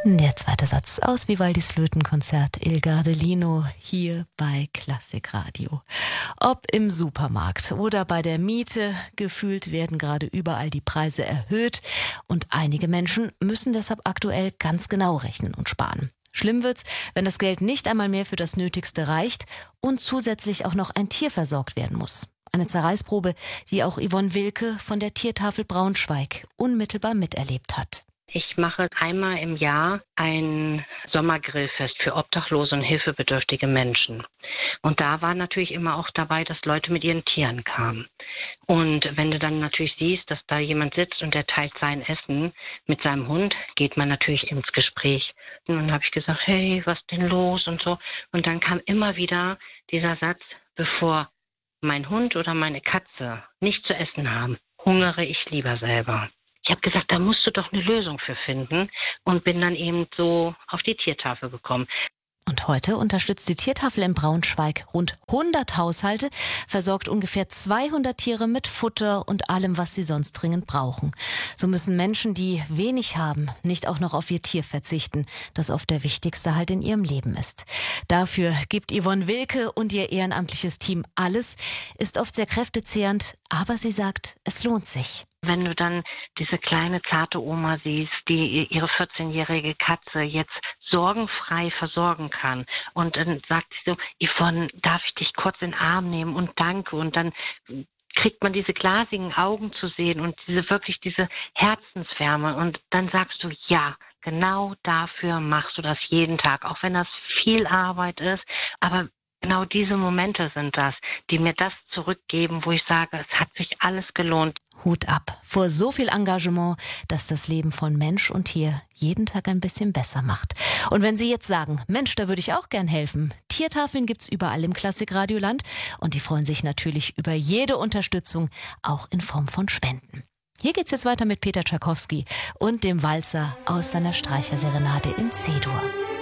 Der zweite Satz aus Vivaldis Flötenkonzert Il Gardelino hier bei Klassikradio. Ob im Supermarkt oder bei der Miete, gefühlt werden gerade überall die Preise erhöht und einige Menschen müssen deshalb aktuell ganz genau rechnen und sparen. Schlimm wird's, wenn das Geld nicht einmal mehr für das Nötigste reicht und zusätzlich auch noch ein Tier versorgt werden muss. Eine Zerreißprobe, die auch Yvonne Wilke von der Tiertafel Braunschweig unmittelbar miterlebt hat. Ich mache einmal im Jahr ein Sommergrillfest für obdachlose und hilfebedürftige Menschen. Und da war natürlich immer auch dabei, dass Leute mit ihren Tieren kamen. Und wenn du dann natürlich siehst, dass da jemand sitzt und der teilt sein Essen mit seinem Hund, geht man natürlich ins Gespräch. Und dann habe ich gesagt, hey, was denn los und so. Und dann kam immer wieder dieser Satz, bevor mein Hund oder meine Katze nicht zu essen haben, hungere ich lieber selber. Ich habe gesagt, da musst du doch eine Lösung für finden und bin dann eben so auf die Tiertafel gekommen. Und heute unterstützt die Tiertafel in Braunschweig rund 100 Haushalte, versorgt ungefähr 200 Tiere mit Futter und allem, was sie sonst dringend brauchen. So müssen Menschen, die wenig haben, nicht auch noch auf ihr Tier verzichten, das oft der wichtigste Halt in ihrem Leben ist. Dafür gibt Yvonne Wilke und ihr ehrenamtliches Team alles, ist oft sehr kräftezehrend, aber sie sagt, es lohnt sich. Wenn du dann diese kleine, zarte Oma siehst, die ihre 14-jährige Katze jetzt sorgenfrei versorgen kann und dann sagt sie so, Yvonne, darf ich dich kurz in den Arm nehmen und danke, und dann kriegt man diese glasigen Augen zu sehen und diese Herzenswärme, und dann sagst du, ja, genau dafür machst du das jeden Tag, auch wenn das viel Arbeit ist, aber genau diese Momente sind das, die mir das zurückgeben, wo ich sage, es hat sich alles gelohnt. Hut ab vor so viel Engagement, das das Leben von Mensch und Tier jeden Tag ein bisschen besser macht. Und wenn Sie jetzt sagen, Mensch, da würde ich auch gern helfen. Tiertafeln gibt's überall im Klassikradioland und die freuen sich natürlich über jede Unterstützung, auch in Form von Spenden. Hier geht's jetzt weiter mit Peter Tschaikowski und dem Walzer aus seiner Streicherserenade in C-Dur.